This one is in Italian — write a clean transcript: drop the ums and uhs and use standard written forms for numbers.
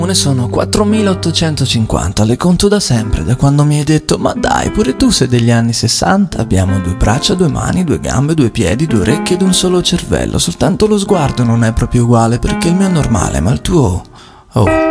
Ne sono 4850, le conto da sempre, da quando mi hai detto ma dai, pure tu sei degli anni 60, abbiamo 2 braccia, 2 mani, 2 gambe, 2 piedi, 2 orecchie ed un solo cervello, soltanto lo sguardo non è proprio uguale perché il mio è normale, ma il tuo... Oh...